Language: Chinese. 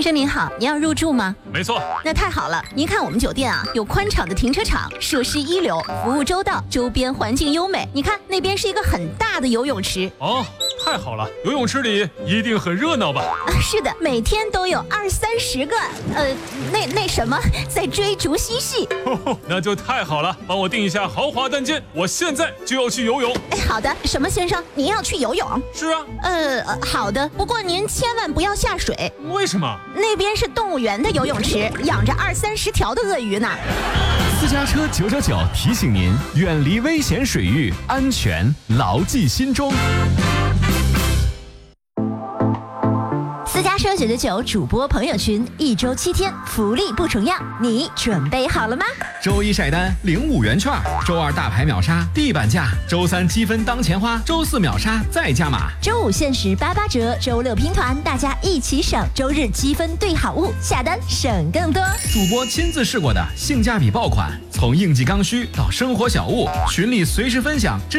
先生您好，您要入住吗？ 没错。 那太好了，您看我们酒店啊，有宽敞的停车场，设施一流，服务周到，周边环境优美。你看那边是一个很大的游泳池。 哦，太好了，游泳池里一定很热闹吧？ 是的，每天都有20-30个，那什么在追逐嬉戏。 那就太好了，帮我订一下豪华单间，我现在就要去游泳。 好的，什么先生，您要去游泳？ 是啊。 好的，不过您千万不要下水。 为什么？ 那边是动物园的游泳池，养着20-30条的鳄鱼呢。 私家车999提醒您，远离危险水域，安全牢记心中。 私家车999主播朋友群，1周7天，福利不重样，你准备好了吗？ 周一晒单领5元券，周二大牌秒杀地板价，周三积分当钱花，周四秒杀再加码， 周5限时88折，周6拼团，大家一起省，周日积分兑好物，下单省更多。 主播亲自试过的性价比爆款，从应季刚需到生活小物，群里随时分享。